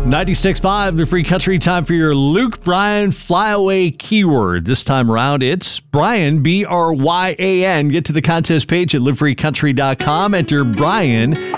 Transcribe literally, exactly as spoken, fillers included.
ninety-six point five, the Free Country. Time for your Luke Bryan flyaway keyword. This time around, it's Bryan, B R Y A N. Get to the contest page at live free country dot com. Enter Bryan